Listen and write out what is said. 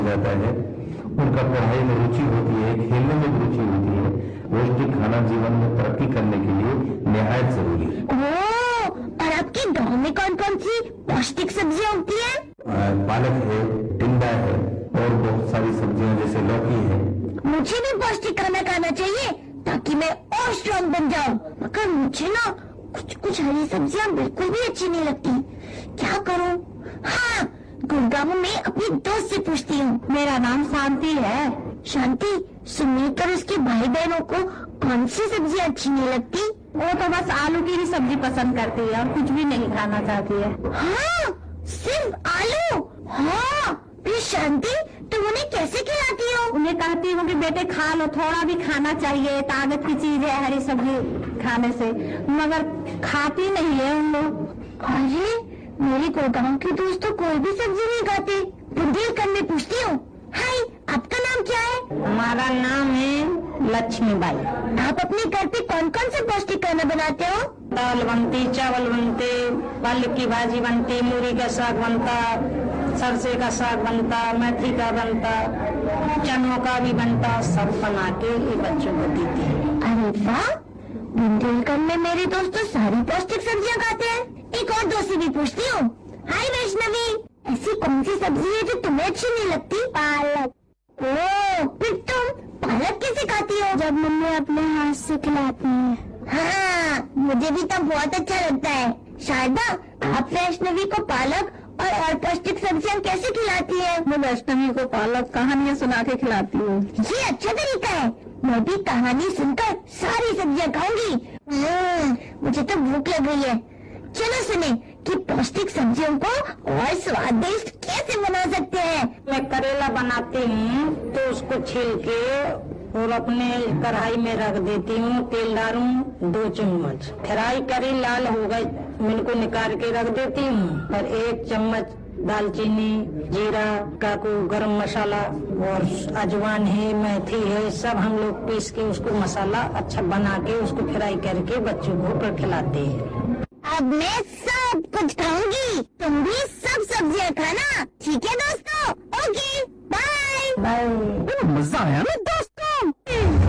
जाता है, उनका पढ़ाई में रुचि होती है, खेलने में रुचि होती है। पौष्टिक खाना जीवन में तरक्की करने के लिए निहायत जरूरी है। और आपके गांव में कौन कौन सी पौष्टिक सब्जियां उगती है? पालक है, टिंडा है और बहुत सारी सब्जियां जैसे लौकी है। मुझे भी पौष्टिक खाना खाना चाहिए ताकि मैं और स्ट्रॉन्ग बन जाऊं। मगर मुझे ना कुछ हरी सब्जियां बिल्कुल भी अच्छी नहीं लगती। क्या करूं? हाँ, गुड़गांव में अपनी दोस्त से पूछती हूँ। मेरा नाम शांति है। शांति, सुनील और उसके भाई बहनों को कौन सी सब्जी अच्छी नहीं लगती? वो तो बस आलू की ही सब्जी पसंद करती है और कुछ भी नहीं खाना चाहती है। हाँ, सिर्फ आलू? हाँ, फिर शांति तुम उन्हें कैसे खिलाती हो? उन्हें कहती हूँ कि बेटे खा लो, थोड़ा भी खाना चाहिए, ताकत की चीज है हरी सब्जी खाने से, मगर खाती नहीं है उन लोग। अरे, मेरे गुड़गांव के दोस्त तो कोई भी सब्जी नहीं खाते। बुंदेलखंड में पूछती हूँ। हाय, आपका नाम क्या है? हमारा नाम है लक्ष्मीबाई। आप अपने घर पे कौन कौन सा पौष्टिक खाना बनाते हो? दाल बनती, चावल बनते, पालक की भाजी बनती, मूली का साग बनता, सरसे का साग बनता, मेथी का बनता, चनों का भी बनता, सब बना के ये बच्चों को देती है। अरे वाह, बुंदेलखंड में मेरे दोस्त तो सारी पौष्टिक सब्जियां खाते हैं। एक और दोस्त से भी पूछती हूँ। हाय वैष्णवी, ऐसी कौन सी सब्जी है जो तुम्हें अच्छी नहीं लगती? पालक। ओह, फिर तुम पालक कैसे खाती हो? जब मम्मी अपने हाथ से खिलाती है। हाँ, मुझे भी तब बहुत अच्छा लगता है। शारदा, आप वैष्णवी को पालक और पौष्टिक सब्जियां कैसे खिलाती है? मैं वैष्णवी को पालक कहानियाँ सुना के खिलाती हूँ। ये अच्छा तरीका है। मैं भी कहानी सुनकर सारी सब्जियां खाऊंगी। मुझे तो भूख लग रही है। चलो सुने कि पौष्टिक सब्जियों को और स्वादिष्ट कैसे बना सकते हैं। मैं करेला बनाती हूँ तो उसको छील के और अपने कढ़ाई में रख देती हूँ, तेल डालूं 2 चम्मच, फ्राई करी लाल हो गई, इनको निकाल के रख देती हूँ और 1 चम्मच दालचीनी, जीरा, काकू, गरम मसाला और अजवान है, मेथी है, सब हम लोग पीस के उसको मसाला अच्छा बना के उसको फ्राई करके बच्चों को खिलाते हैं। अब मैं सब कुछ